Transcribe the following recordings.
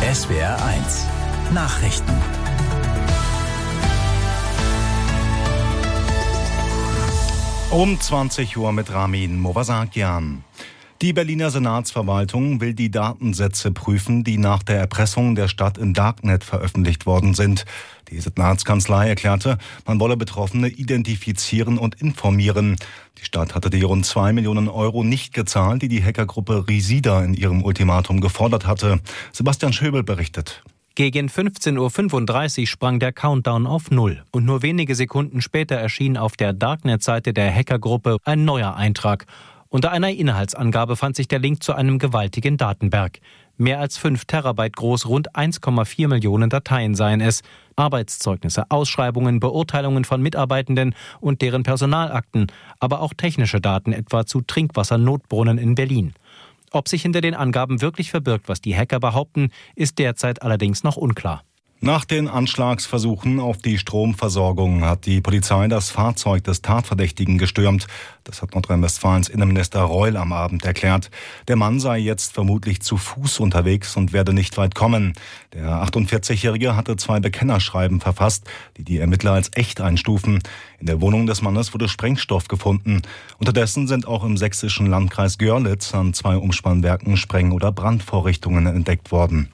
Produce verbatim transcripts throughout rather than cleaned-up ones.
S W R eins Nachrichten. Um zwanzig Uhr mit Ramin Movasakian. Die Berliner Senatsverwaltung will die Datensätze prüfen, die nach der Erpressung der Stadt im Darknet veröffentlicht worden sind. Die Senatskanzlei erklärte, man wolle Betroffene identifizieren und informieren. Die Stadt hatte die rund zwei Millionen Euro nicht gezahlt, die die Hackergruppe Risida in ihrem Ultimatum gefordert hatte. Sebastian Schöbel berichtet. Gegen fünfzehn Uhr fünfunddreißig sprang der Countdown auf Null. Und nur wenige Sekunden später erschien auf der Darknet-Seite der Hackergruppe ein neuer Eintrag. Unter einer Inhaltsangabe fand sich der Link zu einem gewaltigen Datenberg. Mehr als fünf Terabyte groß, rund eins Komma vier Millionen Dateien seien es. Arbeitszeugnisse, Ausschreibungen, Beurteilungen von Mitarbeitenden und deren Personalakten, aber auch technische Daten, etwa zu Trinkwassernotbrunnen in Berlin. Ob sich hinter den Angaben wirklich verbirgt, was die Hacker behaupten, ist derzeit allerdings noch unklar. Nach den Anschlagsversuchen auf die Stromversorgung hat die Polizei das Fahrzeug des Tatverdächtigen gestürmt. Das hat Nordrhein-Westfalens Innenminister Reul am Abend erklärt. Der Mann sei jetzt vermutlich zu Fuß unterwegs und werde nicht weit kommen. Der achtundvierzigjährige hatte zwei Bekennerschreiben verfasst, die die Ermittler als echt einstufen. In der Wohnung des Mannes wurde Sprengstoff gefunden. Unterdessen sind auch im sächsischen Landkreis Görlitz an zwei Umspannwerken Spreng- oder Brandvorrichtungen entdeckt worden.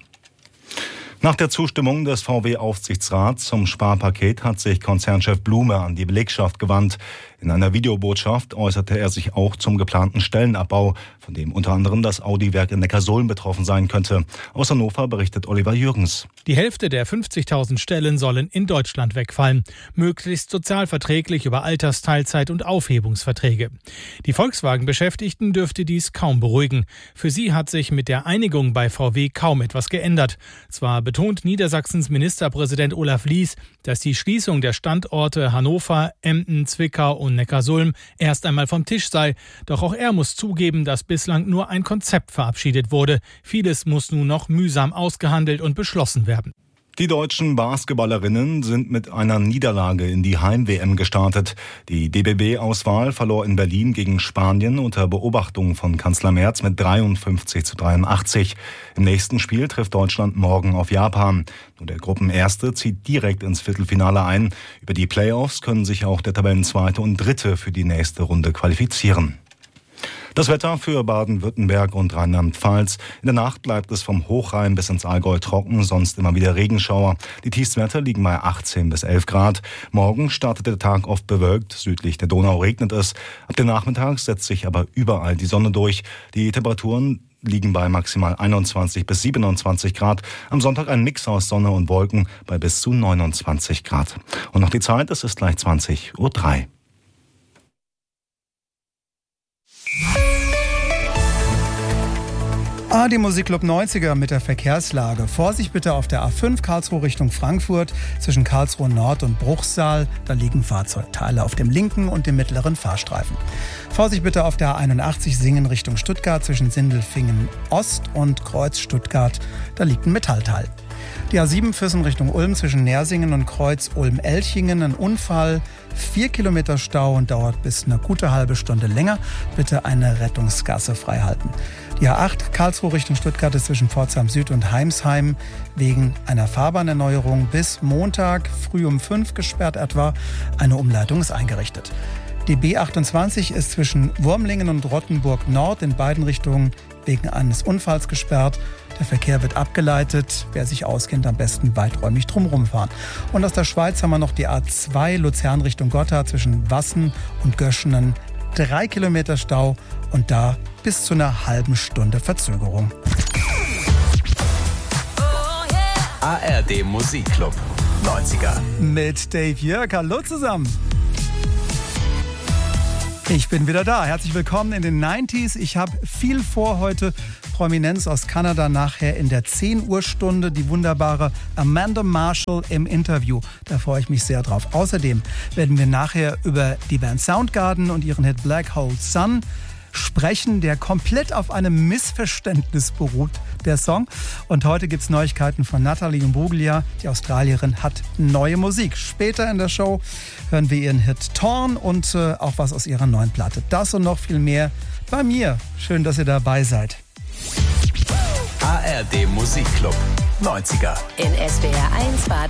Nach der Zustimmung des V W-Aufsichtsrats zum Sparpaket hat sich Konzernchef Blume an die Belegschaft gewandt. In einer Videobotschaft äußerte er sich auch zum geplanten Stellenabbau, von dem unter anderem das Audi-Werk in Neckarsulm betroffen sein könnte. Aus Hannover berichtet Oliver Jürgens. Die Hälfte der fünfzigtausend Stellen sollen in Deutschland wegfallen. Möglichst sozialverträglich über Altersteilzeit und Aufhebungsverträge. Die Volkswagen-Beschäftigten dürfte dies kaum beruhigen. Für sie hat sich mit der Einigung bei V W kaum etwas geändert. Zwar betont Niedersachsens Ministerpräsident Olaf Lies, dass die Schließung der Standorte Hannover, Emden, Zwickau und Neckarsulm erst einmal vom Tisch sei. Doch auch er muss zugeben, dass bislang nur ein Konzept verabschiedet wurde. Vieles muss nun noch mühsam ausgehandelt und beschlossen werden. Die deutschen Basketballerinnen sind mit einer Niederlage in die Heim-W M gestartet. Die D B B-Auswahl verlor in Berlin gegen Spanien unter Beobachtung von Kanzler Merz mit dreiundfünfzig zu dreiundachtzig. Im nächsten Spiel trifft Deutschland morgen auf Japan. Nur der Gruppenerste zieht direkt ins Viertelfinale ein. Über die Playoffs können sich auch der Tabellenzweite und Dritte für die nächste Runde qualifizieren. Das Wetter für Baden-Württemberg und Rheinland-Pfalz. In der Nacht bleibt es vom Hochrhein bis ins Allgäu trocken, sonst immer wieder Regenschauer. Die Tiefstwerte liegen bei achtzehn bis elf Grad. Morgen startet der Tag oft bewölkt. Südlich der Donau regnet es. Ab dem Nachmittag setzt sich aber überall die Sonne durch. Die Temperaturen liegen bei maximal einundzwanzig bis siebenundzwanzig Grad. Am Sonntag ein Mix aus Sonne und Wolken bei bis zu neunundzwanzig Grad. Und noch die Zeit, es ist gleich zwanzig Uhr drei. A D Musikclub neunziger mit der Verkehrslage. Vorsicht bitte auf der A fünf Karlsruhe Richtung Frankfurt zwischen Karlsruhe Nord und Bruchsal. Da liegen Fahrzeugteile auf dem linken und dem mittleren Fahrstreifen. Vorsicht bitte auf der A einundachtzig Singen Richtung Stuttgart zwischen Sindelfingen Ost und Kreuz Stuttgart. Da liegt ein Metallteil. Die A sieben Füssen Richtung Ulm zwischen Nersingen und Kreuz Ulm-Elchingen. Ein Unfall, vier Kilometer Stau und dauert bis eine gute halbe Stunde länger. Bitte eine Rettungsgasse freihalten. Die A acht Karlsruhe Richtung Stuttgart ist zwischen Pforzheim Süd und Heimsheim wegen einer Fahrbahnerneuerung bis Montag früh um fünf gesperrt etwa. Eine Umleitung ist eingerichtet. Die B achtundzwanzig ist zwischen Wurmlingen und Rottenburg Nord in beiden Richtungen wegen eines Unfalls gesperrt. Der Verkehr wird abgeleitet. Wer sich auskennt, am besten weiträumig drumherum fahren. Und aus der Schweiz haben wir noch die A zwei Luzern Richtung Gotha zwischen Wassen und Göschenen. Drei Kilometer Stau und da bis zu einer halben Stunde Verzögerung. A R D Musikclub neunziger. Mit Dave Jörg. Hallo zusammen. Ich bin wieder da. Herzlich willkommen in den neunziger. Ich habe viel vor heute. Prominenz aus Kanada nachher in der zehn Uhr Stunde. Die wunderbare Amanda Marshall im Interview. Da freue ich mich sehr drauf. Außerdem werden wir nachher über die Band Soundgarden und ihren Hit Black Hole Sun sprechen, der komplett auf einem Missverständnis beruht, der Song. Und heute gibt es Neuigkeiten von Natalie Imbruglia. Die Australierin hat neue Musik. Später in der Show hören wir ihren Hit Torn und äh, auch was aus ihrer neuen Platte. Das und noch viel mehr bei mir. Schön, dass ihr dabei seid. A R D Musikclub neunziger. In S W R eins Baden